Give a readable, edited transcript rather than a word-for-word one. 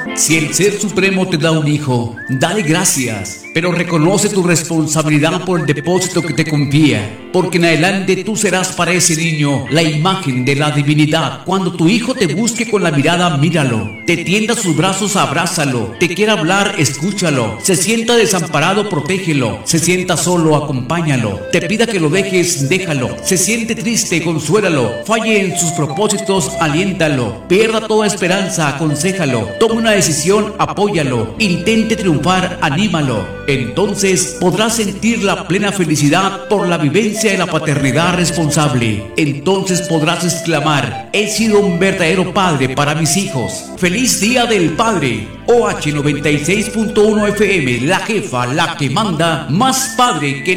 Si el Ser Supremo te da un hijo, dale gracias, pero reconoce tu responsabilidad por el depósito que te confía, porque en adelante tú serás para ese niño la imagen de la divinidad. Cuando tu hijo te busque con la mirada, míralo, te tienda sus brazos, abrázalo, te quiera hablar, escúchalo, se sienta desamparado, protégelo, se sienta solo, acompáñalo, te pida que lo dejes, déjalo, se siente triste, consuélalo, falle en sus propósitos, aliéntalo, pierda toda esperanza, aconséjalo, tome una decisión, apóyalo, intente triunfar, anímalo. Entonces podrás sentir la plena felicidad por la vivencia de la paternidad responsable. Entonces podrás exclamar: he sido un verdadero padre para mis hijos. ¡Feliz Día del Padre! OH 96.1 FM, la jefa, la que manda, más padre que